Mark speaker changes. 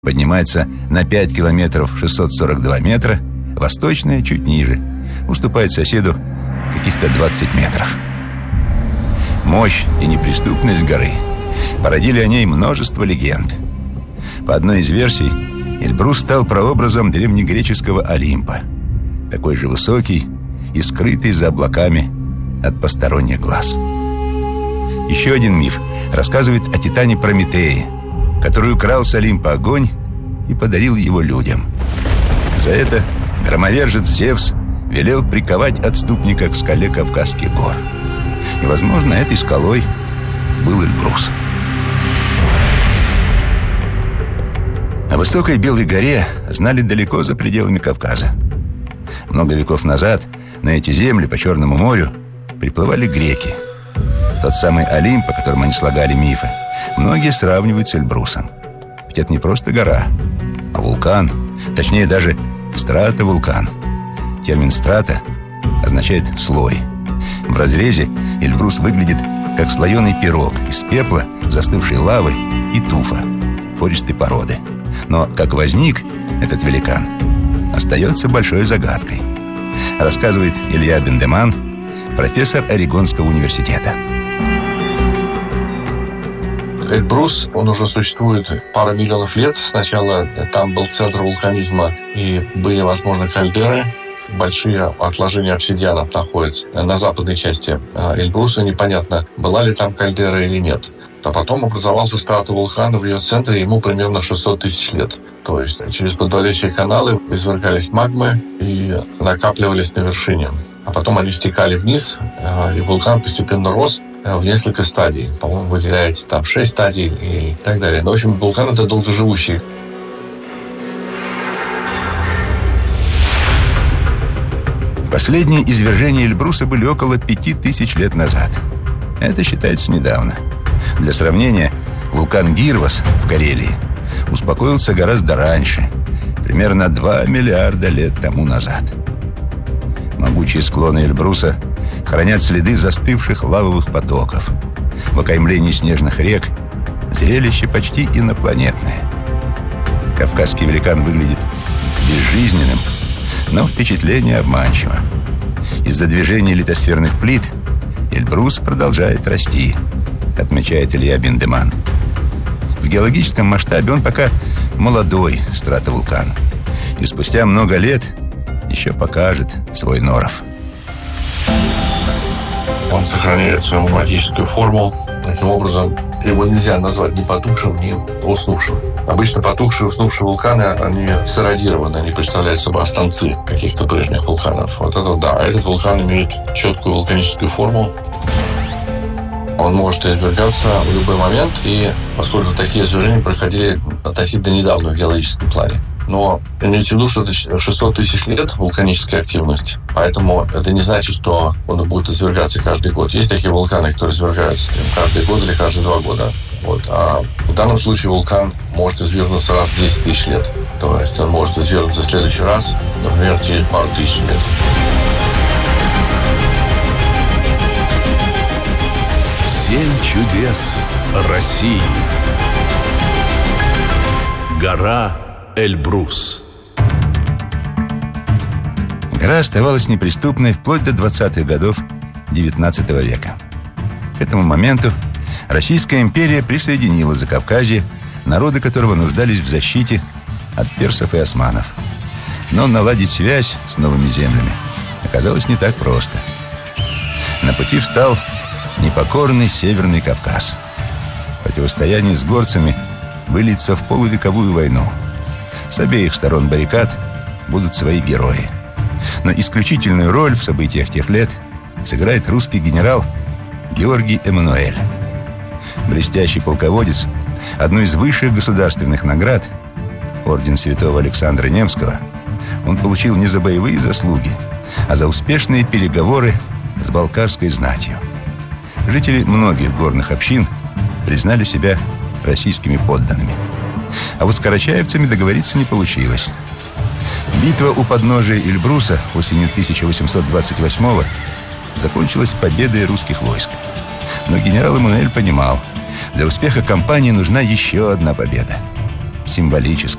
Speaker 1: поднимается на 5 километров 642 метра, восточная чуть ниже, уступает соседу каких-то 20 метров. Мощь и неприступность горы породили о ней множество легенд. По одной из версий, Эльбрус стал прообразом древнегреческого Олимпа, такой же высокий и скрытый за облаками от посторонних глаз. Еще один миф рассказывает о титане Прометее, который украл с Олимпа огонь и подарил его людям. За это громовержец Зевс велел приковать отступника к скале Кавказских гор. И, возможно, этой скалой был Эльбрус. О высокой Белой горе знали далеко за пределами Кавказа. Много веков назад на эти земли по Черному морю приплывали греки. Тот самый Олимп, о котором они слагали мифы, многие сравнивают с Эльбрусом. Ведь это не просто гора, а вулкан, точнее даже стратовулкан. Термин «страта» означает «слой». В разрезе Эльбрус выглядит как слоеный пирог из пепла, застывшей лавы и туфа, пористой породы. Но как возник этот великан, остается большой загадкой, рассказывает Илья Бендеман, профессор Орегонского университета.
Speaker 2: Эльбрус, он уже существует пару миллионов лет. Сначала там был центр вулканизма и были, возможно, кальдеры. Большие отложения обсидианов находятся на западной части Эльбруса. Непонятно, была ли там кальдера или нет. А потом образовался стратовулкан в ее центре, ему примерно 600 тысяч лет. То есть через подводящие каналы извергались магмы и накапливались на вершине. А потом они стекали вниз, и вулкан постепенно рос в несколько стадий. По-моему, выделяется там 6 стадий и так далее. Но, в общем, вулкан — это долгоживущий.
Speaker 1: Последние извержения Эльбруса были около 5000 лет назад. Это считается недавно. Для сравнения, вулкан Гирвас в Карелии успокоился гораздо раньше, примерно 2 миллиарда лет тому назад. Могучие склоны Эльбруса хранят следы застывших лавовых потоков. В окаймлении снежных рек зрелище почти инопланетное. Кавказский великан выглядит безжизненным, но впечатление обманчиво. Из-за движения литосферных плит Эльбрус продолжает расти, отмечает Илья Бендеман. В геологическом масштабе он пока молодой стратовулкан, и спустя много лет еще покажет свой норов.
Speaker 2: Он сохраняет свою магматическую форму. Таким образом, его нельзя назвать ни потухшим, ни уснувшим. Обычно потухшие и уснувшие вулканы, они сэродированы, они представляют собой останцы каких-то прежних вулканов. Вот это да. Этот вулкан имеет четкую вулканическую форму. Он может извергаться в любой момент, и поскольку такие извержения проходили относительно недавно в геологическом плане. Но имейте в виду, что это 600 тысяч лет вулканической активности, поэтому это не значит, что он будет извергаться каждый год. Есть такие вулканы, которые извергаются каждый год или каждые 2 года. Вот. А в данном случае вулкан может извергнуться раз в 10 тысяч лет. То есть он может извергнуться в следующий раз, например, через пару тысяч лет.
Speaker 3: Семь чудес России. Гора Эльбрус.
Speaker 1: Гора оставалась неприступной вплоть до 20-х годов XIX века. К этому моменту Российская империя присоединила Закавказье, народы которого нуждались в защите от персов и османов. Но наладить связь с новыми землями оказалось не так просто. На пути встал непокорный Северный Кавказ. Противостояние с горцами выльется в полувековую войну. С обеих сторон баррикад будут свои герои. Но исключительную роль в событиях тех лет сыграет русский генерал Георгий Эммануэль. Блестящий полководец, одну из высших государственных наград, орден Святого Александра Невского, он получил не за боевые заслуги, а за успешные переговоры с балкарской знатью. Жители многих горных общин признали себя российскими подданными. А вот с карачаевцами договориться не получилось. Битва у подножия Эльбруса осенью 1828-го закончилась победой русских войск. Но генерал Эммануэль понимал, для успеха кампании нужна еще одна победа. символическое.